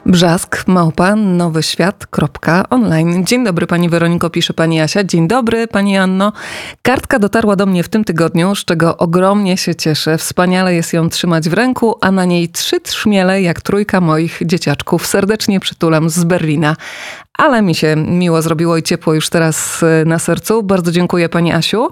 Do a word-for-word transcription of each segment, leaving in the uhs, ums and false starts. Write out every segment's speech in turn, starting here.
Brzask, małpa, nowy świat, kropka, online. Dzień dobry pani Weroniko, pisze pani Asia. Dzień dobry pani Anno. Kartka dotarła do mnie w tym tygodniu, z czego ogromnie się cieszę. Wspaniale jest ją trzymać w ręku, a na niej trzy trzmiele jak trójka moich dzieciaczków. Serdecznie przytulam z Berlina. Ale mi się miło zrobiło i ciepło już teraz na sercu. Bardzo dziękuję pani Asiu.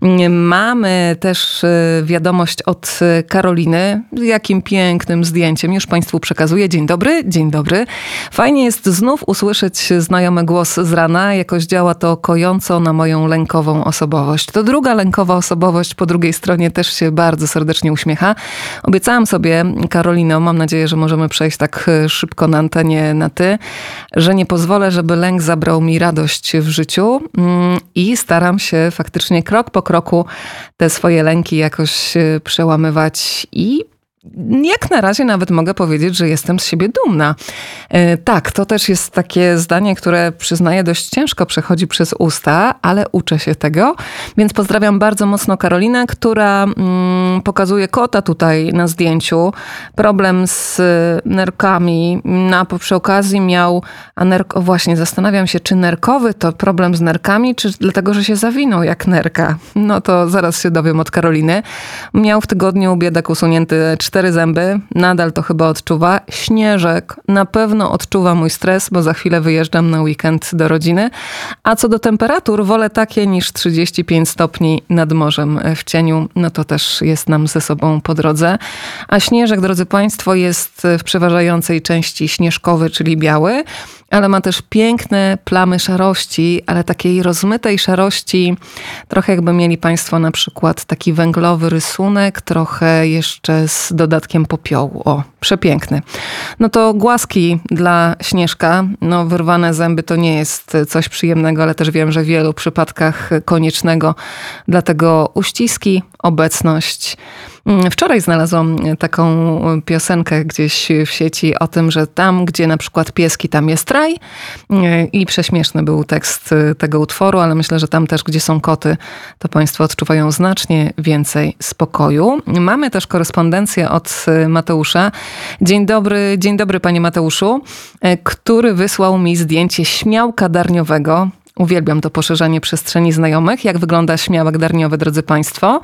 Mamy też wiadomość od Karoliny. Jakim pięknym zdjęciem. Już państwu przekazuję. Dzień dobry, dzień dobry. Fajnie jest znów usłyszeć znajomy głos z rana. Jakoś działa to kojąco na moją lękową osobowość. To druga lękowa osobowość po drugiej stronie też się bardzo serdecznie uśmiecha. Obiecałam sobie, Karolino, mam nadzieję, że możemy przejść tak szybko na antenie na ty, że nie pozwolę, żeby lęk zabrał mi radość w życiu i staram się faktycznie krok po kroku te swoje lęki jakoś przełamywać i jak na razie nawet mogę powiedzieć, że jestem z siebie dumna. Tak, to też jest takie zdanie, które przyznaję dość ciężko przechodzi przez usta, ale uczę się tego. Więc pozdrawiam bardzo mocno Karolinę, która mm, pokazuje kota tutaj na zdjęciu. Problem z nerkami. Na, przy okazji miał, a nerk, o właśnie zastanawiam się, czy nerkowy to problem z nerkami, czy dlatego, że się zawinął jak nerka. No to zaraz się dowiem od Karoliny. Miał w tygodniu biedak usunięty cztery zęby, nadal to chyba odczuwa. Śnieżek na pewno odczuwa mój stres, bo za chwilę wyjeżdżam na weekend do rodziny. A co do temperatur, wolę takie niż trzydzieści pięć stopni nad morzem w cieniu. No to też jest nam ze sobą po drodze. A śnieżek, drodzy państwo, jest w przeważającej części śnieżkowy, czyli biały, ale ma też piękne plamy szarości, ale takiej rozmytej szarości, trochę jakby mieli państwo na przykład taki węglowy rysunek, trochę jeszcze z dodatkiem popiołu. O, przepiękny. No to głaski dla Śnieżka. No wyrwane zęby to nie jest coś przyjemnego, ale też wiem, że w wielu przypadkach koniecznego. Dlatego uściski, obecność. Wczoraj znalazłam taką piosenkę gdzieś w sieci o tym, że tam, gdzie na przykład pieski, tam jest raj. I prześmieszny był tekst tego utworu, ale myślę, że tam też, gdzie są koty, to państwo odczuwają znacznie więcej spokoju. Mamy też korespondencję od Mateusza. Dzień dobry, dzień dobry panie Mateuszu, który wysłał mi zdjęcie śmiałka darniowego. Uwielbiam to poszerzanie przestrzeni znajomych. Jak wygląda śmiałek darniowy, drodzy państwo?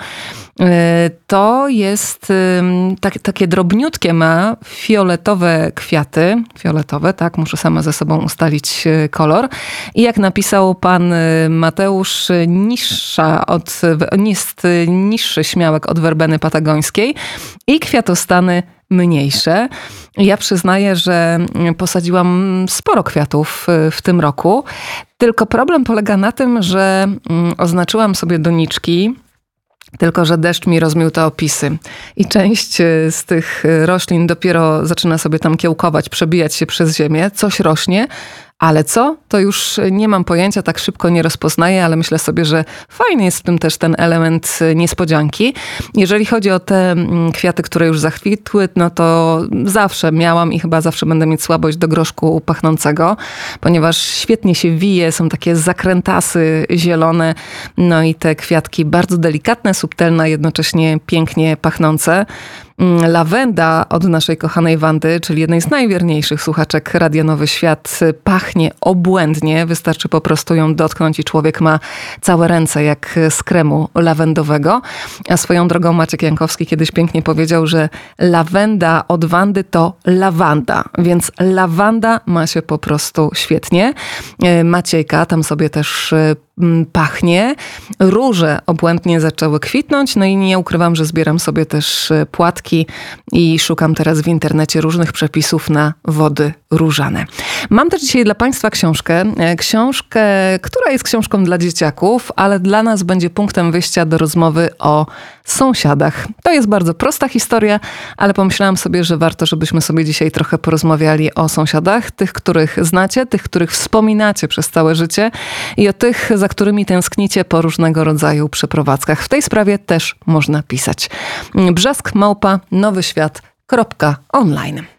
To jest tak, takie drobniutkie, ma fioletowe kwiaty. Fioletowe, tak, muszę sama ze sobą ustalić kolor. I jak napisał pan Mateusz, niższa od, jest niższy śmiałek od werbeny patagońskiej i kwiatostany mniejsze. Ja przyznaję, że posadziłam sporo kwiatów w tym roku, tylko problem polega na tym, że oznaczyłam sobie doniczki, tylko że deszcz mi rozmył te opisy. I część z tych roślin dopiero zaczyna sobie tam kiełkować, przebijać się przez ziemię, coś rośnie, ale co? To już nie mam pojęcia, tak szybko nie rozpoznaję, ale myślę sobie, że fajny jest w tym też ten element niespodzianki. Jeżeli chodzi o te kwiaty, które już zakwitły, no to zawsze miałam i chyba zawsze będę mieć słabość do groszku pachnącego, ponieważ świetnie się wije, są takie zakrętasy zielone, no i te kwiatki bardzo delikatne, subtelne, a jednocześnie pięknie pachnące. Lawenda od naszej kochanej Wandy, czyli jednej z najwierniejszych słuchaczek Radia Nowy Świat, pachnie obłędnie. Wystarczy po prostu ją dotknąć i człowiek ma całe ręce jak z kremu lawendowego. A swoją drogą Maciek Jankowski kiedyś pięknie powiedział, że lawenda od Wandy to lawanda, więc lawanda ma się po prostu świetnie. Maciejka tam sobie też pachnie. Róże obłędnie zaczęły kwitnąć, no i nie ukrywam, że zbieram sobie też płatki i szukam teraz w internecie różnych przepisów na wody różane. Mam też dzisiaj dla państwa książkę. Książkę, która jest książką dla dzieciaków, ale dla nas będzie punktem wyjścia do rozmowy o sąsiadach. To jest bardzo prosta historia, ale pomyślałam sobie, że warto, żebyśmy sobie dzisiaj trochę porozmawiali o sąsiadach, tych, których znacie, tych, których wspominacie przez całe życie i o tych, za którymi tęsknicie po różnego rodzaju przeprowadzkach. W tej sprawie też można pisać. Brzask, małpa, nowy świat, kropka online.